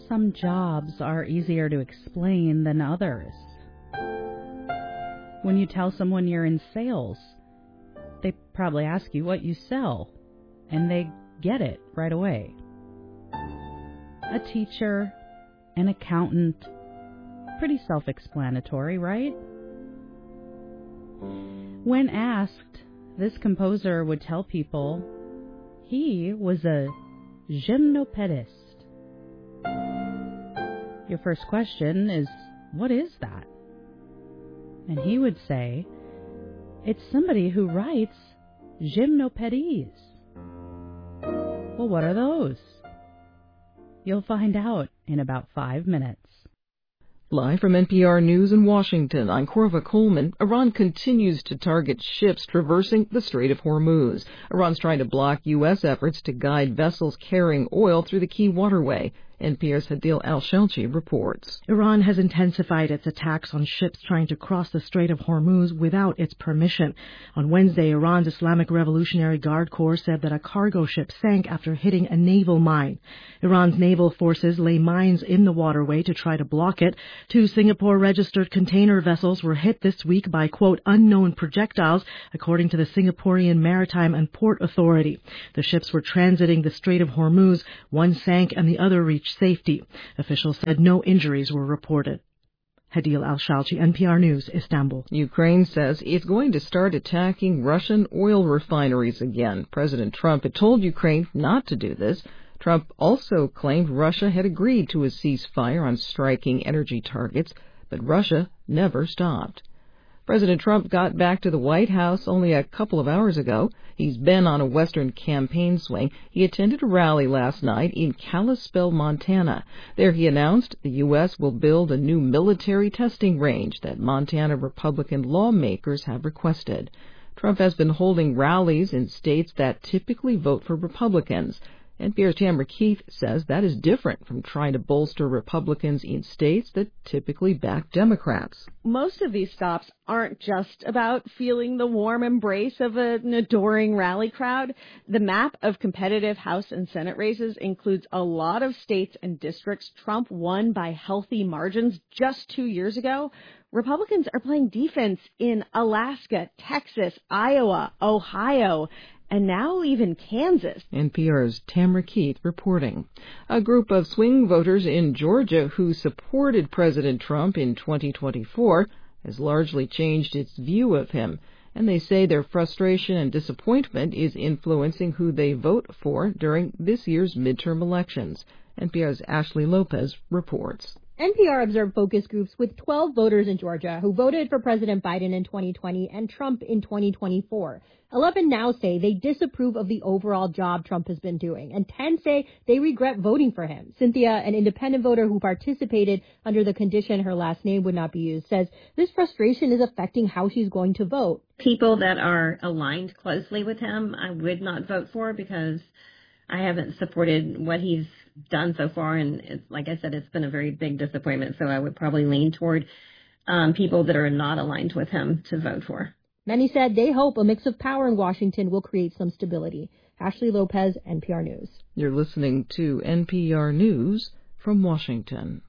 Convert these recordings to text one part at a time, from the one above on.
some jobs are easier to explain than others. When you tell someone you're in sales, they probably ask you what you sell, and they get it right away. A teacher, an accountant, pretty self-explanatory, right? When asked, this composer would tell people he was a gymnopedist. Your first question is, what is that? And he would say, it's somebody who writes gymnopédies. Well, what are those? You'll find out in about 5 minutes. Live from NPR News in Washington, I'm Corva Coleman. Iran continues to target ships traversing the Strait of Hormuz. Iran's trying to block U.S. efforts to guide vessels carrying oil through the key waterway. NPR's Hadil Al-Shalchi reports. Iran has intensified its attacks on ships trying to cross the Strait of Hormuz without its permission. On Wednesday, Iran's Islamic Revolutionary Guard Corps said that a cargo ship sank after hitting a naval mine. Iran's naval forces lay mines in the waterway to try to block it. 2 Singapore-registered container vessels were hit this week by, quote, unknown projectiles, according to the Singaporean Maritime and Port Authority. The ships were transiting the Strait of Hormuz. One sank and the other reached safety. Officials said no injuries were reported. Hadil Al-Shalchi, NPR News, Istanbul. Ukraine says it's going to start attacking Russian oil refineries again. President Trump had told Ukraine not to do this. Trump also claimed Russia had agreed to a ceasefire on striking energy targets, but Russia never stopped. President Trump got back to the White House only a couple of hours ago. He's been on a Western campaign swing. He attended a rally last night in Kalispell, Montana. There he announced the U.S. will build a new military testing range that Montana Republican lawmakers have requested. Trump has been holding rallies in states that typically vote for Republicans. NPR's Tamara Keith says that is different from trying to bolster Republicans in states that typically back Democrats. Most of these stops aren't just about feeling the warm embrace of an adoring rally crowd. The map of competitive House and Senate races includes a lot of states and districts Trump won by healthy margins just 2 years ago. Republicans are playing defense in Alaska, Texas, Iowa, Ohio, and now even Kansas. NPR's Tamara Keith reporting. A group of swing voters in Georgia who supported President Trump in 2024 has largely changed its view of him, and they say their frustration and disappointment is influencing who they vote for during this year's midterm elections. NPR's Ashley Lopez reports. NPR observed focus groups with 12 voters in Georgia who voted for President Biden in 2020 and Trump in 2024. 11 now say they disapprove of the overall job Trump has been doing, and 10 say they regret voting for him. Cynthia, an independent voter who participated under the condition her last name would not be used, says this frustration is affecting how she's going to vote. People that are aligned closely with him, I would not vote for because I haven't supported what he's done so far, and like I said, it's been a very big disappointment, so I would probably lean toward people that are not aligned with him to vote for. Many said they hope a mix of power in Washington will create some stability. Ashley Lopez, NPR News. You're listening to NPR News from Washington.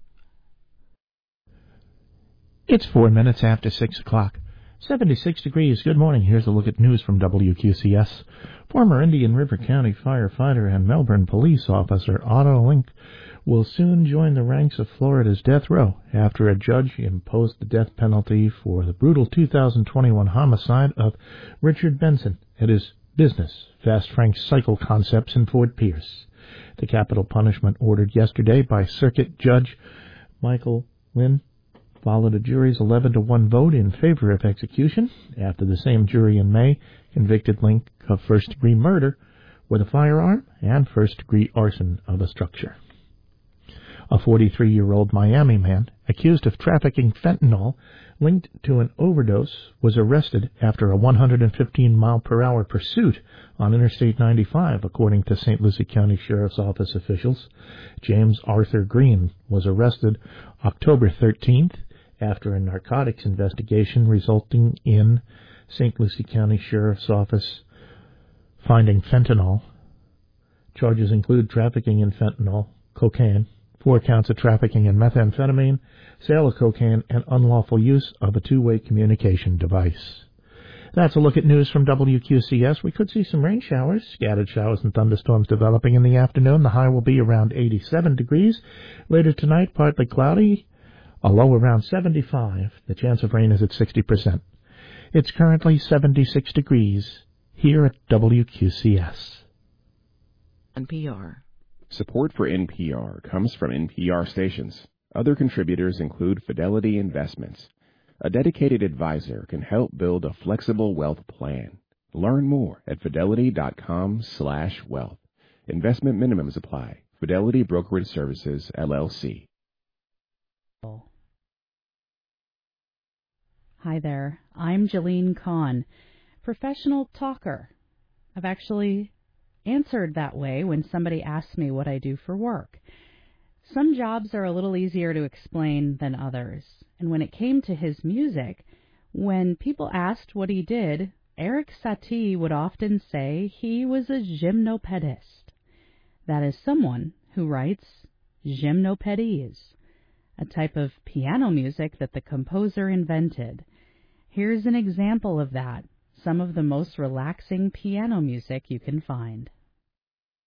It's 4 minutes after 6 o'clock. 76 degrees. Good morning. Here's a look at news from WQCS. Former Indian River County firefighter and Melbourne police officer Otto Link will soon join the ranks of Florida's death row after a judge imposed the death penalty for the brutal 2021 homicide of Richard Benson at his business, Fast Frank Cycle Concepts in Fort Pierce. The capital punishment ordered yesterday by Circuit Judge Michael Lynn followed a jury's 11-1 vote in favor of execution after the same jury in May convicted Link of first-degree murder with a firearm and first-degree arson of a structure. A 43-year-old Miami man accused of trafficking fentanyl linked to an overdose was arrested after a 115-mile-per-hour pursuit on Interstate 95, according to St. Lucie County Sheriff's Office officials. James Arthur Green was arrested October 13th after a narcotics investigation resulting in St. Lucie County Sheriff's Office finding fentanyl. Charges include trafficking in fentanyl, cocaine, 4 counts of trafficking in methamphetamine, sale of cocaine, and unlawful use of a two-way communication device. That's a look at news from WQCS. We could see some rain showers, scattered showers and thunderstorms developing in the afternoon. The high will be around 87 degrees. Later tonight, partly cloudy, a low around 75. The chance of rain is at 60%. It's currently 76 degrees here at WQCS. NPR. Support for NPR comes from NPR stations. Other contributors include Fidelity Investments. A dedicated advisor can help build a flexible wealth plan. Learn more at fidelity.com/wealth. Investment minimums apply. Fidelity Brokerage Services, LLC. Hi there. I'm Jalene Kahn, professional talker. I've actually answered that way when somebody asks me what I do for work. Some jobs are a little easier to explain than others. And when it came to his music, when people asked what he did, Eric Satie would often say he was a gymnopedist. That is someone who writes gymnopedese, a type of piano music that the composer invented. Here's an example of that, some of the most relaxing piano music you can find.